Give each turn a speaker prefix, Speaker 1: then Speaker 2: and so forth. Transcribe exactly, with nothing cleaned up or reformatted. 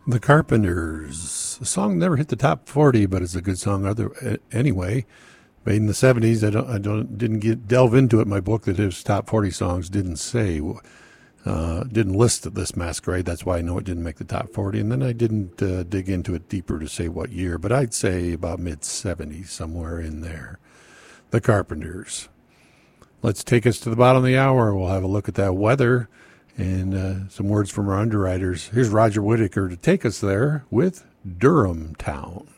Speaker 1: The Carpenters. A song never hit the top forty, but it's a good song other anyway. Made in the seventies. I don't I don't didn't get delve into it. My book that is top forty songs didn't say uh, didn't list this Masquerade. That's why I know it didn't make the top forty. And then I didn't uh, dig into it deeper to say what year, but I'd say about mid seventies, somewhere in there. The Carpenters. Let's take us to the bottom of the hour. We'll have a look at that weather and uh, some words from our underwriters. Here's Roger Whittaker to take us there with Durham Town.